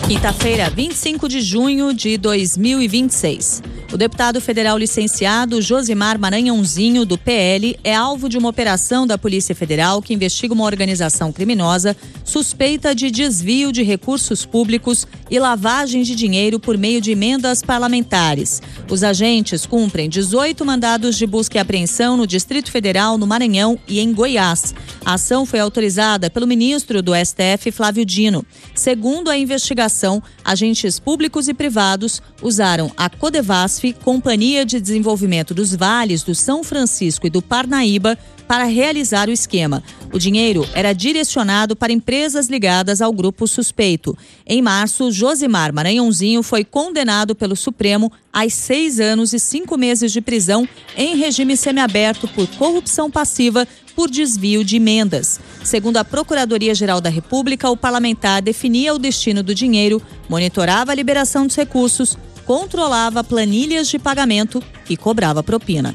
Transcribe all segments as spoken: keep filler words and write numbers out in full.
Quinta-feira, vinte e cinco de junho de dois mil e vinte e seis. O deputado federal licenciado Josimar Maranhãozinho, do P L, é alvo de uma operação da Polícia Federal que investiga uma organização criminosa suspeita de desvio de recursos públicos e lavagem de dinheiro por meio de emendas parlamentares. Os agentes cumprem dezoito mandados de busca e apreensão no Distrito Federal, no Maranhão e em Goiás. A ação foi autorizada pelo ministro do S T F, Flávio Dino. Segundo a investigação, agentes públicos e privados usaram a Codevasf, Companhia de Desenvolvimento dos Vales do São Francisco e do Parnaíba, para realizar o esquema. O dinheiro era direcionado para empresas ligadas ao grupo suspeito. Em março, Josimar Maranhãozinho foi condenado pelo Supremo a seis anos e cinco meses de prisão em regime semiaberto por corrupção passiva por desvio de emendas. Segundo a Procuradoria-Geral da República, o parlamentar definia o destino do dinheiro, monitorava a liberação dos recursos, controlava planilhas de pagamento e cobrava propina.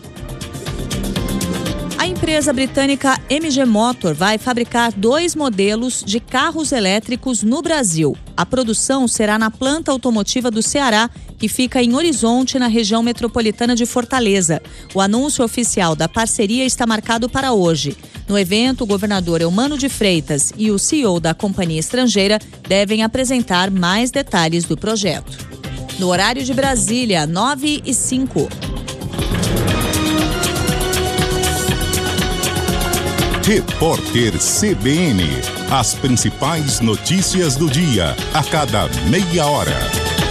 A empresa britânica M G Motor vai fabricar dois modelos de carros elétricos no Brasil. A produção será na planta automotiva do Ceará, que fica em Horizonte, na região metropolitana de Fortaleza. O anúncio oficial da parceria está marcado para hoje. No evento, o governador Eumano de Freitas e o C E O da companhia estrangeira devem apresentar mais detalhes do projeto. No horário de Brasília, nove e cinco. Repórter C B N. As principais notícias do dia, a cada meia hora.